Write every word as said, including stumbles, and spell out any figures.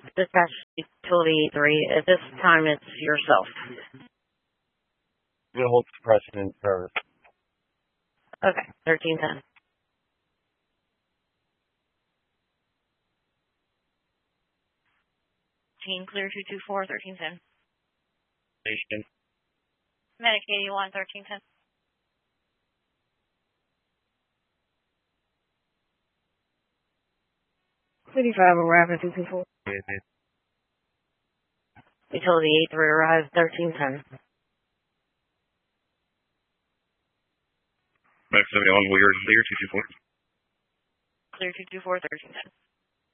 Dispatch utility three. At this time, it's yourself. We'll hold precedent for. Okay, thirteen ten. Team clear two two four, thirteen ten. Station. Medic eighty-one, thirteen ten. City five, arrive at two two four. Utility eight three, arrive thirteen ten. Medic seventy-one, we're clear two two four. Clear two two four, thirteen ten.